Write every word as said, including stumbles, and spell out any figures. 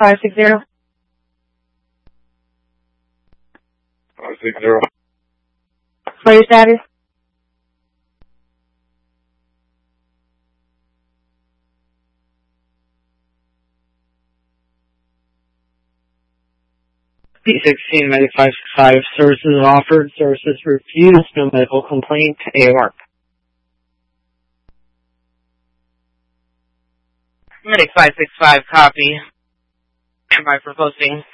five six zero. five six zero. What your status? P sixteen, Medic five six five, services offered, services refused, no medical complaint, A O R. Medic five six five, copy. Am I for posting?